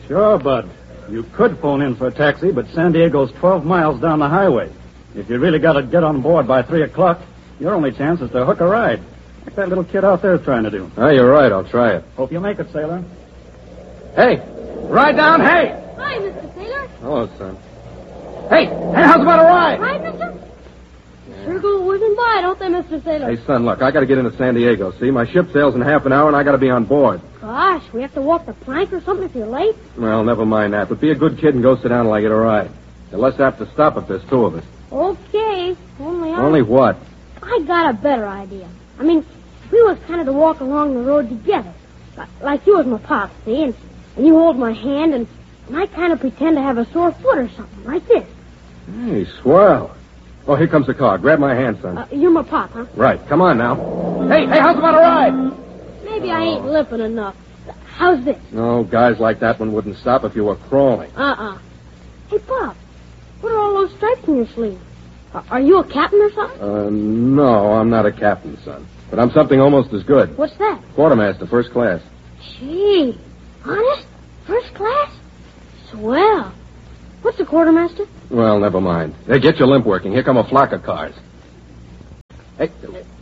Sure, Bud. You could phone in for a taxi, but San Diego's 12 miles down the highway. If you really got to get on board by 3 o'clock, your only chance is to hook a ride, like that little kid out there is trying to do. Oh, you're right. I'll try it. Hope you make it, sailor. Hey, ride down, hey! Hi, Mr. Sailor. Hello, son. Hey, how's about a ride? Hi, mister. Sure go whizzing by, don't they, Mr. Sailor? Hey, son, look, I got to get into San Diego, see? My ship sails in half an hour, and I got to be on board. Gosh, we have to walk the plank or something if you're late? Well, never mind that, but be a good kid and go sit down till I get a ride. You'll less have to stop if there's two of us. Okay, Only what? I got a better idea. I mean, we was kind of to walk along the road together. Like you was my pop, see? And you hold my hand, and I kind of pretend to have a sore foot or something, like this. Hey, swell. Oh, here comes the car. Grab my hand, son. You're my pop, huh? Right. Come on now. Hey, how's about a ride? Maybe I ain't limping enough. How's this? No, guys like that one wouldn't stop if you were crawling. Hey, Pop, what are all those stripes in your sleeve? Are you a captain or something? No, I'm not a captain, son. But I'm something almost as good. What's that? Quartermaster, first class. Gee, honest? First class? Swell. What's a quartermaster? Well, never mind. Hey, get your limp working. Here come a flock of cars. Hey.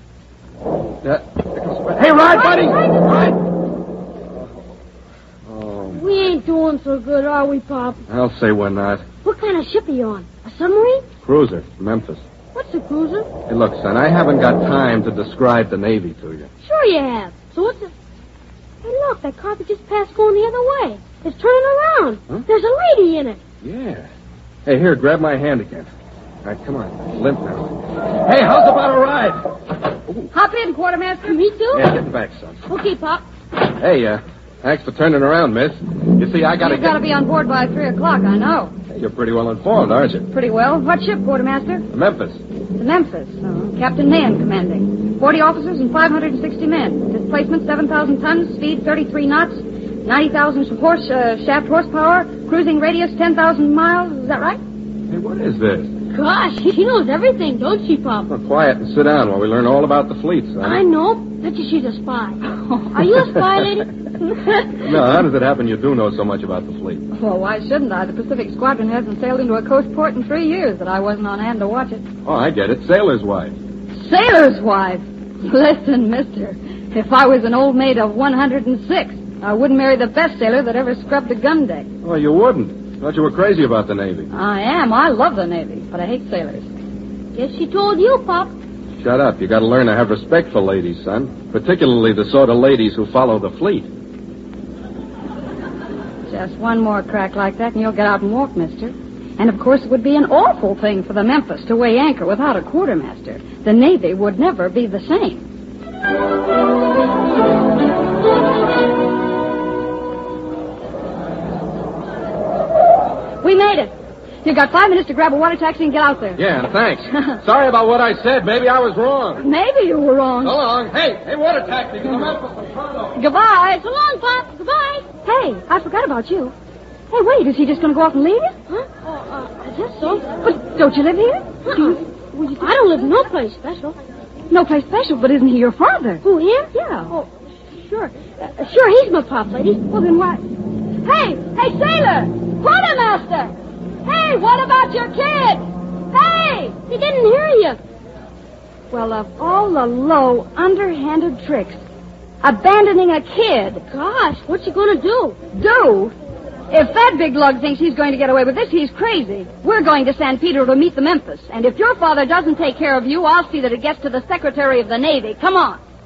Hey, ride, buddy! Ride! Oh. We ain't doing so good, are we, Pop? I'll say we're not. What kind of ship are you on? A submarine? Cruiser, Memphis. What's a cruiser? Hey, look, son, I haven't got time to describe the Navy to you. Sure you have. So what's it? Hey, look, that car that just passed going the other way. It's turning around. Huh? There's a lady in it. Yeah. Hey, here, grab my hand again. All right, come on. Limp now. Hey, how's about a ride? Ooh. Hop in, quartermaster. Me too? Yeah, get back, son. Okay, Pop. Hey, thanks for turning around, miss. You see, I gotta You've got to be on board by 3 o'clock, I know. Hey, you're pretty well informed, aren't you? Pretty well. What ship, quartermaster? Memphis. The Memphis. Captain Nahan commanding. 40 officers and 560 men. Displacement 7,000 tons. Speed 33 knots. 90,000 shaft horsepower. Cruising radius 10,000 miles. Is that right? Hey, what is this? Gosh, she knows everything, don't she, Pop? Well, quiet and sit down while we learn all about the fleet, son. I know. Bet you she's a spy. Are you a spy, lady? No, how does it happen you do know so much about the fleet? Well, why shouldn't I? The Pacific Squadron hasn't sailed into a coast port in 3 years that I wasn't on hand to watch it. Oh, I get it. Sailor's wife. Sailor's wife? Listen, mister. If I was an old maid of 106, I wouldn't marry the best sailor that ever scrubbed a gun deck. Oh, you wouldn't. Thought you were crazy about the Navy. I am. I love the Navy, but I hate sailors. Guess she told you, Pop. Shut up. You got to learn to have respect for ladies, son. Particularly the sort of ladies who follow the fleet. Just one more crack like that and you'll get out and walk, mister. And, of course, it would be an awful thing for the Memphis to weigh anchor without a quartermaster. The Navy would never be the same. We made it. You've got 5 minutes to grab a water taxi and get out there. Yeah, and thanks. Sorry about what I said. Maybe I was wrong. Maybe you were wrong. So long. Hey, water taxi. Come out. Goodbye. So long, Pop. Goodbye. Hey, I forgot about you. Hey, wait, is he just going to go off and leave you? Huh? I guess so. But don't you live here? I don't live no place special. No place special, but isn't he your father? Who, him? Yeah. Oh, sure. Sure, he's my pop, lady. Well, then why? Hey, sailor! Quartermaster! Hey, what about your kid? Hey! He didn't hear you. Well, of all the low, underhanded tricks, abandoning a kid. Gosh, what's he going to do? Do? If that big lug thinks he's going to get away with this, he's crazy. We're going to San Pedro to meet the Memphis. And if your father doesn't take care of you, I'll see that it gets to the Secretary of the Navy. Come on.